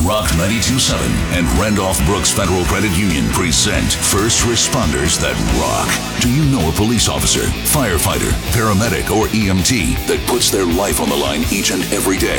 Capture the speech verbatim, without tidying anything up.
Rock ninety-two point seven and Randolph Brooks Federal Credit Union present First Responders That Rock. Do you know a police officer, firefighter, paramedic, or E M T that puts their life on the line each and every day?